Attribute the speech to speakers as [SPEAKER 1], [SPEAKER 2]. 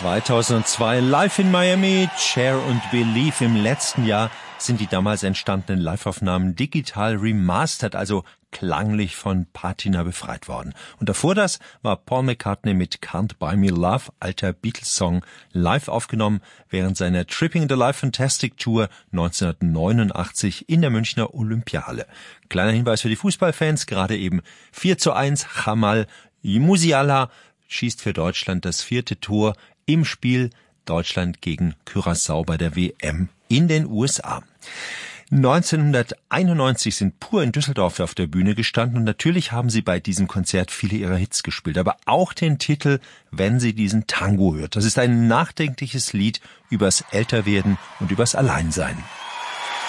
[SPEAKER 1] 2002 live in Miami, Cher und Believe. Im letzten Jahr sind die damals entstandenen Liveaufnahmen digital remastered, also klanglich von Patina befreit worden. Und davor das war Paul McCartney mit Can't Buy Me Love, alter Beatles-Song, live aufgenommen während seiner Tripping the Life Fantastic Tour 1989 in der Münchner Olympiahalle. Kleiner Hinweis für die Fußballfans, gerade eben 4:1, Jamal Musiala schießt für Deutschland das 4. Tor im Spiel Deutschland gegen Curaçao bei der WM in den USA. 1991 sind Pur in Düsseldorf auf der Bühne gestanden und natürlich haben sie bei diesem Konzert viele ihrer Hits gespielt, aber auch den Titel Wenn sie diesen Tango hört. Das ist ein nachdenkliches Lied übers Älterwerden und übers Alleinsein.